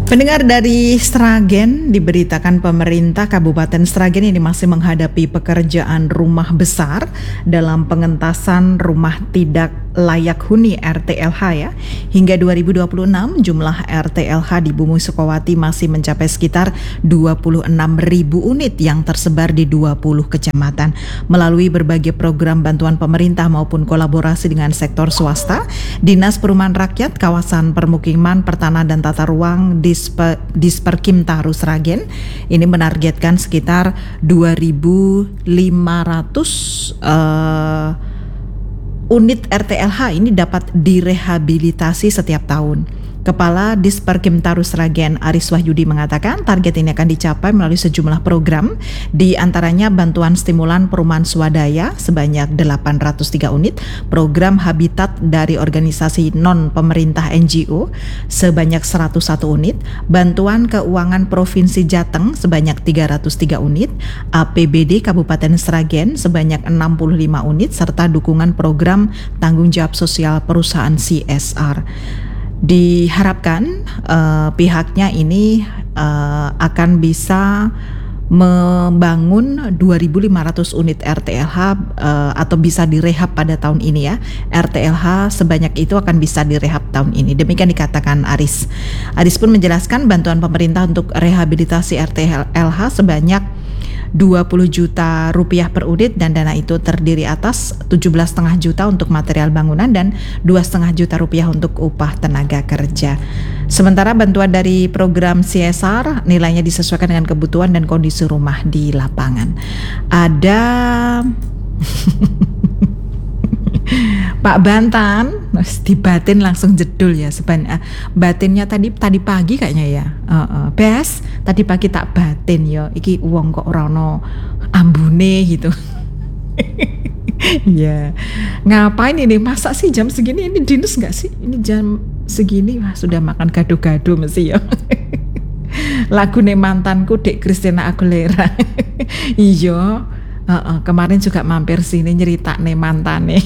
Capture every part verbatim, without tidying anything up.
Pendengar, dari Sragen diberitakan pemerintah Kabupaten Sragen ini masih menghadapi pekerjaan rumah besar dalam pengentasan rumah tidak layak huni R T L H ya. Hingga dua ribu dua puluh enam jumlah R T L H di Bumi Sukawati masih mencapai sekitar dua puluh enam ribu unit yang tersebar di dua puluh kecamatan. Melalui berbagai program bantuan pemerintah maupun kolaborasi dengan sektor swasta, Dinas Perumahan Rakyat, Kawasan Permukiman, Pertanahan dan Tata Ruang Dispe, Disperkim Taru Sragen ini menargetkan sekitar dua ribu lima ratus uh, unit R T L H ini dapat direhabilitasi setiap tahun. Kepala Disperkim Taru Sragen Aris Wahyudi mengatakan target ini akan dicapai melalui sejumlah program, di antaranya bantuan stimulan perumahan swadaya sebanyak delapan ratus tiga unit, program habitat dari organisasi non-pemerintah N G O sebanyak seratus satu unit, bantuan keuangan Provinsi Jateng sebanyak tiga ratus tiga unit, A P B D Kabupaten Sragen sebanyak enam puluh lima unit, serta dukungan program tanggung jawab sosial perusahaan C S R. Diharapkan uh, pihaknya ini uh, akan bisa membangun dua ribu lima ratus unit R T L H uh, atau bisa direhab pada tahun ini ya. R T L H sebanyak itu akan bisa direhab tahun ini. Demikian dikatakan Aris. Aris pun menjelaskan bantuan pemerintah untuk rehabilitasi R T L H sebanyak dua puluh juta rupiah per unit, dan dana itu terdiri atas tujuh belas koma lima juta untuk material bangunan dan dua koma lima juta rupiah untuk upah tenaga kerja. Sementara bantuan dari program C S R nilainya disesuaikan dengan kebutuhan dan kondisi rumah di lapangan. Ada Pak Bantan, dibatin langsung jedul ya sebenarnya. Batinnya tadi tadi pagi kayaknya ya. Uh, uh, Bes, tadi pagi tak batin ya. Iki uang kok ora ono ambune gitu. Ya. Ngapain ini? Masa sih jam segini ini dinus nggak sih? Ini jam segini wah sudah makan gado-gado mesti ya. Lagune mantanku Dek Christina Aguilera. Iya. Uh, uh, kemarin juga mampir sini nyerita nih mantane.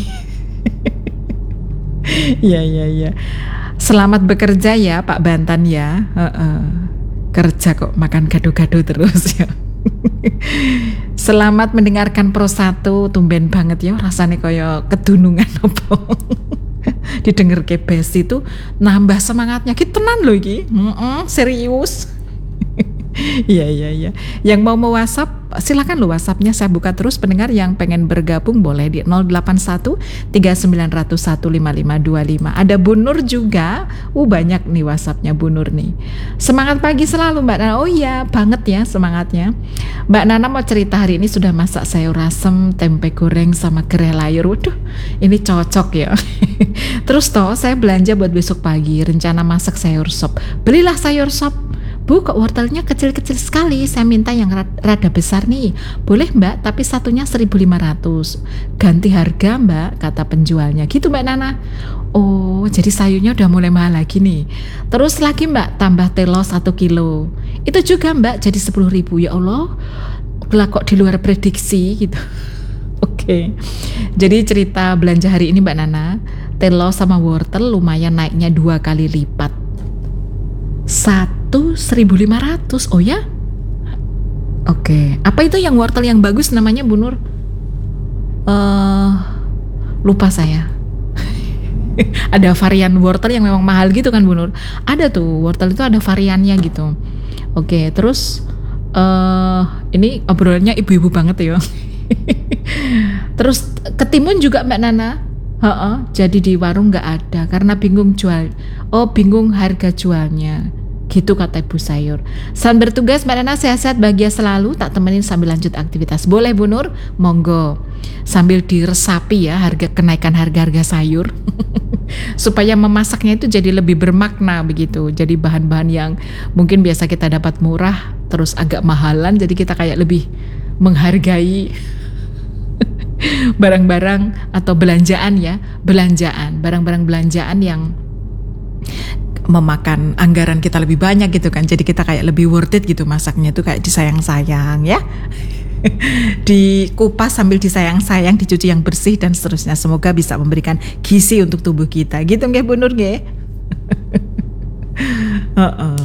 Iya iya iya. Selamat bekerja ya Pak Bantan ya. Uh, uh. Kerja kok makan gado-gado terus ya. Selamat mendengarkan Pro satu, tumben banget ya rasanya kaya kedunungan apa. Didengar ke bes itu nambah semangatnya. Ki tenan loh iki. Heeh, serius. Iya iya iya. Yang mau mau WhatsApp silakan lo WhatsAppnya saya buka terus. Pendengar yang pengen bergabung boleh di nol delapan satu tiga sembilan nol satu lima lima dua lima. Ada Bu Nur juga. Uh banyak nih WhatsAppnya Bu Nur nih. Semangat pagi selalu Mbak Nana. Oh iya banget ya semangatnya. Mbak Nana mau cerita hari ini sudah masak sayur asem, tempe goreng sama gerai layur. Waduh ini cocok ya. Terus toh saya belanja buat besok pagi. Rencana masak sayur sop. Belilah sayur sop. Bu, kok wortelnya kecil-kecil sekali, saya minta yang rada besar nih. Boleh Mbak, tapi satunya seribu lima ratus. Ganti harga Mbak, kata penjualnya. Gitu Mbak Nana. Oh, jadi sayurnya udah mulai mahal lagi nih. Terus lagi Mbak, tambah telo satu kilo. Itu juga Mbak, jadi sepuluh ribu. Ya Allah, lah kok di luar prediksi gitu. Oke, okay. Jadi cerita belanja hari ini Mbak Nana, telo sama wortel lumayan naiknya dua kali lipat. Satu seribu lima ratus. Oh ya? Oke. Okay. Apa itu yang wortel yang bagus namanya Bu Nur? Uh, lupa saya. Ada varian wortel yang memang mahal gitu kan Bu Nur? Ada tuh wortel itu ada variannya gitu. Oke. Okay, terus uh, ini obrolannya ibu-ibu banget ya. Terus ketimun juga Mbak Nana. Heeh, jadi di warung nggak ada karena bingung jual. Oh bingung harga jualnya. Gitu kata ibu sayur. Selamat bertugas Mbak Nana, sehat-sehat bahagia selalu. Tak temenin sambil lanjut aktivitas. Boleh Bu Nur? Monggo. Sambil diresapi ya harga kenaikan harga-harga sayur. Supaya memasaknya itu jadi lebih bermakna begitu. Jadi bahan-bahan yang mungkin biasa kita dapat murah terus agak mahalan, jadi kita kayak lebih menghargai barang-barang atau belanjaan ya, belanjaan, barang-barang belanjaan yang memakan anggaran kita lebih banyak gitu kan. Jadi kita kayak lebih worth it gitu masaknya tuh kayak disayang-sayang ya. Dikupas sambil disayang-sayang, dicuci yang bersih dan seterusnya. Semoga bisa memberikan gizi untuk tubuh kita. Gitu nggih Bu Nur nggih. Uh-uh.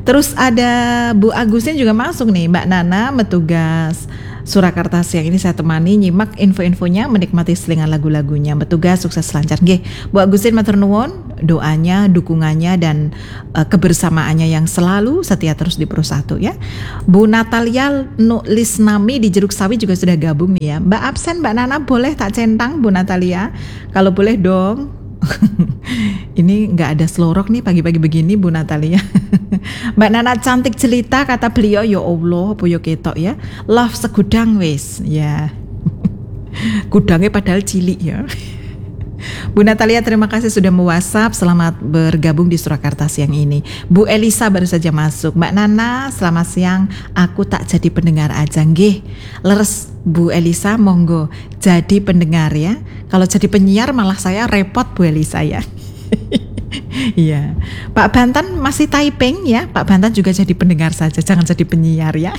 Terus ada Bu Agustin juga masuk nih. Mbak Nana, Metugas Surakarta siang ini saya temani nyimak info-infonya, menikmati selingan lagu-lagunya. Metugas sukses lancar. Nggih, Bu Agustin matur nuwun doanya, dukungannya dan uh, kebersamaannya yang selalu setia terus di Pro satu ya. Bu Natalia Nulisnami di Jeruk Sawi juga sudah gabung nih ya. Mbak absen, Mbak Nana boleh tak centang Bu Natalia? Kalau boleh dong. Ini nggak ada slorok nih pagi-pagi begini Bu Natalia. Mbak Nana cantik jelita kata beliau, ya Allah boyo ketok ya. Love segudang wis ya. Gudangnya padahal cilik ya. Bu Natalia terima kasih sudah me-WhatsApp. Selamat bergabung di Surakarta siang ini. Bu Elisa baru saja masuk. Mbak Nana selamat siang. Aku tak jadi pendengar aja nggih. Leres Bu Elisa, monggo jadi pendengar ya. Kalau jadi penyiar malah saya repot Bu Elisa ya. Iya. Pak Bantan masih typing ya. Pak Bantan juga jadi pendengar saja, jangan jadi penyiar ya.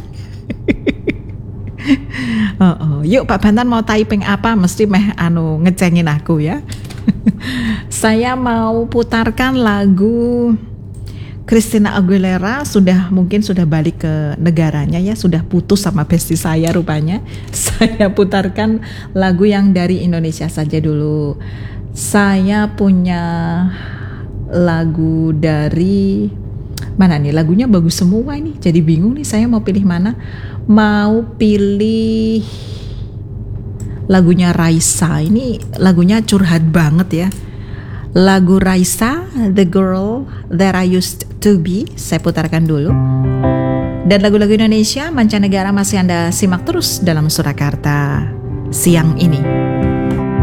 Oh, oh. Yuk Pak Bantan mau typing apa? Mesti meh anu ngecengin aku ya. Saya mau putarkan lagu Christina Aguilera, sudah mungkin sudah balik ke negaranya ya, sudah putus sama bestie saya rupanya. Saya putarkan lagu yang dari Indonesia saja dulu. Saya punya lagu dari mana nih? Lagunya bagus semua ini. Jadi bingung nih saya mau pilih mana. Mau pilih lagunya Raisa. Ini lagunya curhat banget ya. Lagu Raisa, The Girl That I Used To Be, saya putarkan dulu. Dan lagu-lagu Indonesia mancanegara masih Anda simak terus dalam Surakarta siang ini.